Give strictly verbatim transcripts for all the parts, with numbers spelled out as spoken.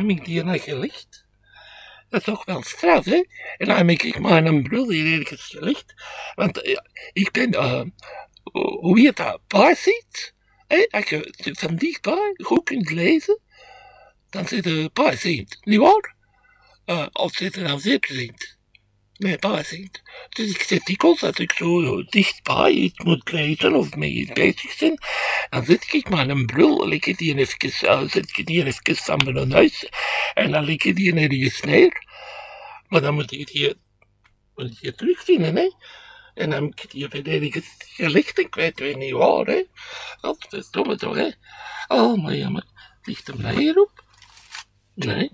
heb ik die naar gelegd. Dat is toch wel straf, hè? En dan heb ik maar een bril hier ergens gelegd. Want uh, ik ben, uh, hoe heet dat, paarziet? Hè? Als je van dichtbij goed kunt lezen, dan zit je paarziend, niet waar? Uh, of zit er dan zeepziend? Nee, paarziend. Dus ik zit dikwijls als ik zo dichtbij iets moet lezen of mee iets bezig ben, dan zet ik maar een bril, leg ik die even, uh, zet ik die even van mijn neus en dan leg ik die ergens neer. Maar dan moet ik die, moet ik die terugvinden, hè. En dan heb ik die weer ergens gelegd, ik weet weer niet waar, hè. Dat is domme toch, hè. Oh, maar jammer. Ligt hem daar hier op? Nee.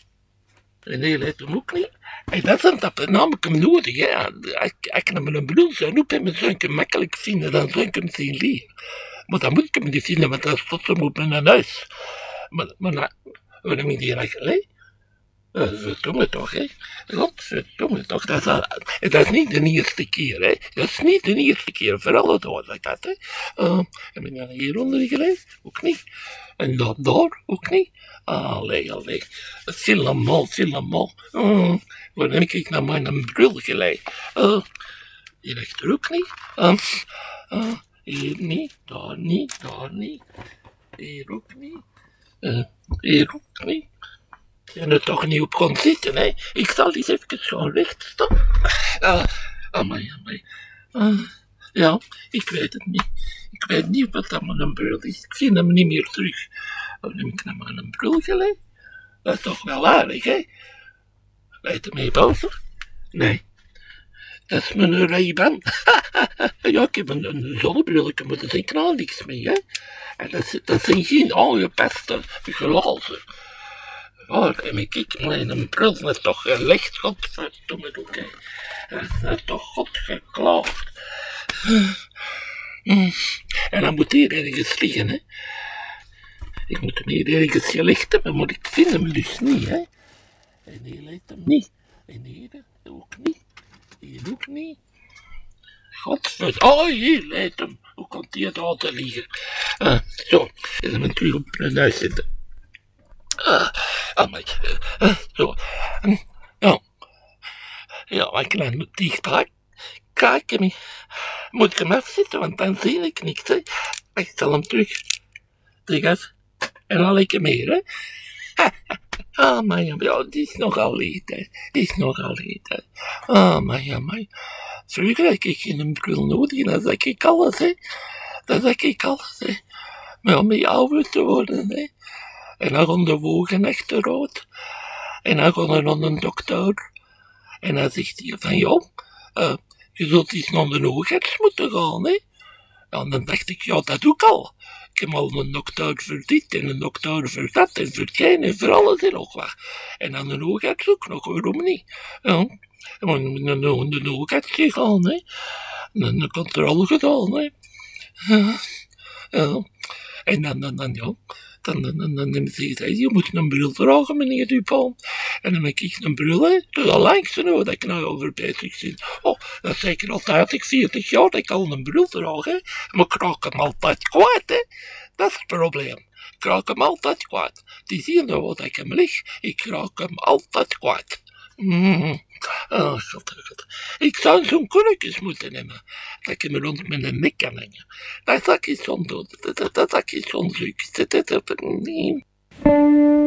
En nee, let hem ook niet. En dat is dat namelijk hem nodig, hè. Als ik hem een bril zou op en zou ik hem makkelijk vinden, dan zou ik hem zien liggen. Maar dan moet ik hem niet vinden, want dan staat hem op mijn huis. Maar, maar nou, wat heb ik die nog gelegd? Dat is verdomme toch, hè? Godverdomme toch. Dat is, dat is niet de eerste keer, hè? Dat is niet de eerste keer, vooral het oorzaak, hè? Uh, heb ik dan hieronder gelegd? Ook niet. En dan daar? Ook niet. Allee, allee. Filemaal, filemaal. Uh, waar heb ik naar mijn bril gelegd? Uh, hier achter ook niet. Uh, uh, hier niet, daar niet, daar niet. Hier ook niet. Uh, hier ook niet. En er toch niet op kon zitten, hè. Ik zal eens even zo recht staan. Uh, amai, amai. Uh, ja, ik weet het niet. Ik weet niet wat dat mijn bril is. Ik vind hem niet meer terug. Dan heb ik naar mijn bril gelegd. Dat is toch wel aardig, hè. Weet je mee boven? Nee. Dat is mijn Ray-Ban. Ja, ik heb een, een zonnebril, ik moet er zeker al niks mee, hè. En dat, dat zijn geen aangepaste glazen. Oh, en ik kijk maar in een bril, dat is toch gelegd, godverdomme ook, hè. Dat is toch god geklaagd. En dan moet hier ergens liggen, hè. Ik moet hem hier ergens gelegd hebben, maar ik vind hem dus niet, hè. En hier lijkt hem niet. En hier ook niet. Hier ook niet. Godverdomme. Oh, hier lijkt hem. Hoe komt die daar te liggen? Uh, zo, en dan moet ik terug op mijn huis zitten. Uh, amai. Uh, zo. Uh, ja. Ja, maar ik kan hem dichtbij kijken. Moet ik hem afzetten, want dan zie ik niks, hè. Ik zal hem terug. Terug af. En dan lekker meer, hè. Ah, maar ja, ja, die is nogal lief, hè. Die is nogal lief, hè. Ah, maar ja, maar. Vroeger had ik geen bril nodig, dan zag ik alles, hè. Dan zag ik alles, hè. Maar om mee ouder te worden, hè. En dan gaan de wogen achteruit. En dan gaan we naar een dokter. En dan zegt hij van, ja, uh, je zult eens naar de oogarts moeten gaan, hè. En dan dacht ik, ja, dat doe ik al. Ik heb al een dokter voor dit en een dokter voor dat en voor hetgeen en voor alles en nog wat. En dan een oogarts ook nog, waarom niet? Ja, en dan naar de oogarts gegaan, hè. En een controle gedaan, hè. Ja, ja. En dan, dan, dan, ja. Dan, dan, dan, dan, dan zegt hij, je moet een bril dragen, meneer Dupont. En dan heb ik een bril, hè. Dat is al langste nou dat ik nou over bezig ben. Oh, dat is zeker al dertig, veertig jaar dat ik al een bril draag, hè. Maar ik raak hem altijd kwijt, hè. Dat is het probleem. Ik raak hem altijd kwijt. Die zien nou wat ik hem lig. Ik raak hem altijd kwijt. Mm. Oh, god, god. Ik zou zo'n kurkjes moeten nemen. Dat ik hem rond mijn nek kan hangen. Dat zou ik zo'n doen. Dat zou ik zo'n zoeken.